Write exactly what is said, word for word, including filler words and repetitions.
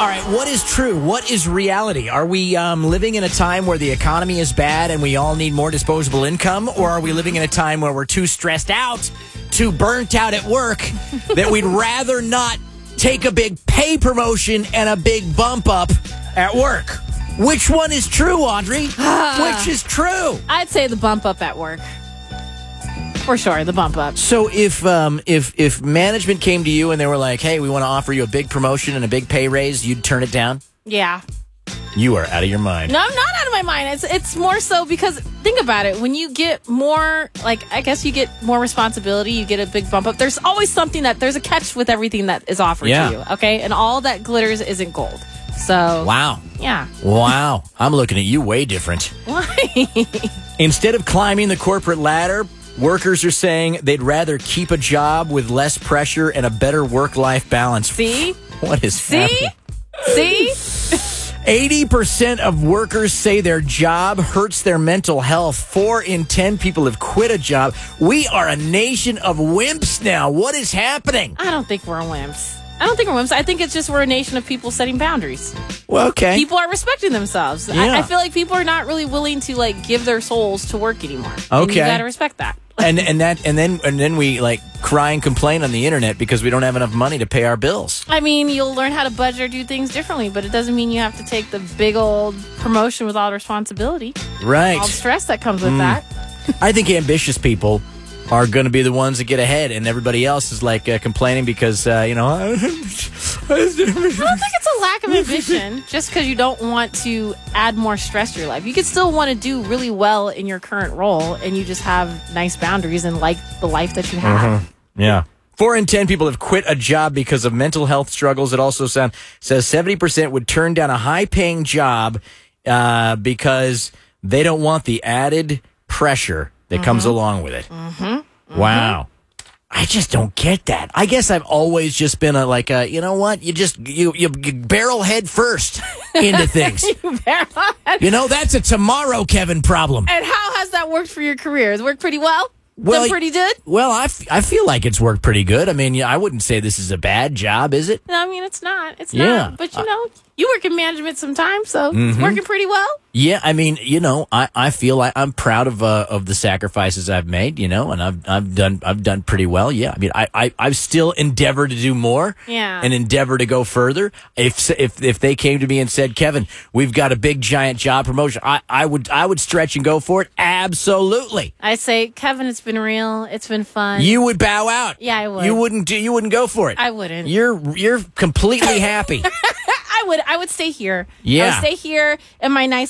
All right, what is true? What is reality? Are we um, living in a time where the economy is bad and we all need more disposable income? Or are we living in a time where we're too stressed out, too burnt out at work, that we'd rather not take a big pay promotion and a big bump up at work? Which one is true, Audrey? Which is true? I'd say the bump up at work. For sure, the bump up. So if um, if if management came to you and they were like, hey, we want to offer you a big promotion and a big pay raise, you'd turn it down? Yeah. You are out of your mind. No, I'm not out of my mind. It's it's more so because, think about it, when you get more, like, I guess you get more responsibility, you get a big bump up. There's always something that, there's a catch with everything that is offered Yeah. to you, okay? And all that glitters isn't gold. So, Wow. yeah. Wow. I'm looking at you way different. Why? Instead of climbing the corporate ladder, workers are saying they'd rather keep a job with less pressure and a better work-life balance. See? What is See? happening? See? eighty percent of workers say their job hurts their mental health. Four in ten people have quit a job. We are a nation of wimps now. What is happening? I don't think we're wimps. I don't think we're wimps. I think it's just we're a nation of people setting boundaries. Well, okay. People are respecting themselves. Yeah. I, I feel like people are not really willing to like give their souls to work anymore. And Okay. you got to respect that. and and that and then and then we like cry and complain on the internet because we don't have enough money to pay our bills. I mean, you'll learn how to budget or do things differently, but it doesn't mean you have to take the big old promotion with all the responsibility, Right. all the stress that comes with that. I think ambitious people are going to be the ones that get ahead, and everybody else is like uh, complaining because uh, you know. I don't think it's a lack of ambition just because you don't want to add more stress to your life. You could still want to do really well in your current role, and you just have nice boundaries and like the life that you have. Yeah. Four in ten people have quit a job because of mental health struggles. It also sound, says seventy percent would turn down a high-paying job uh, because they don't want the added pressure that mm-hmm. comes along with it. Mm-hmm. Mm-hmm. Wow. I just don't get that. I guess I've always just been a, like a, you know what? You just, you, you, you barrel head first into things. You barrel head. You know, that's a tomorrow Kevin problem. And how has that worked for your career? Has it worked pretty well? Well, Done pretty good? Well, I, f- I feel like it's worked pretty good. I mean, yeah, I wouldn't say this is a bad job, is it? No, I mean, it's not. It's Yeah. not. But, you know, you work in management sometimes, so it's working pretty well. Yeah, I mean, you know, I, I feel like I'm proud of uh, of the sacrifices I've made, you know, and I've I've done I've done pretty well. Yeah, I mean, I I I've still endeavor to do more, Yeah. and endeavor to go further. If if if they came to me and said, Kevin, we've got a big giant job promotion, I, I would I would stretch and go for it. Absolutely, I say, Kevin, it's been real. It's been fun. you would bow out. Yeah, I would. You wouldn't do. You wouldn't go for it. I wouldn't. You're you're completely happy. I would. I would stay here. Yeah. I would stay here in my nice